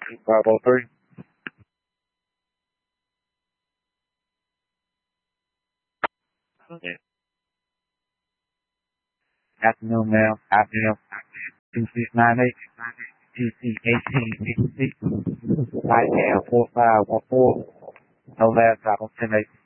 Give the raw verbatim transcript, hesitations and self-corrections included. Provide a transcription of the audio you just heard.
Bravo three. Okay. Afternoon, ma'am. Afternoon. two six nine eight. G C eighteen sixty-six. Light Air four five one four. No laptop on ten eight.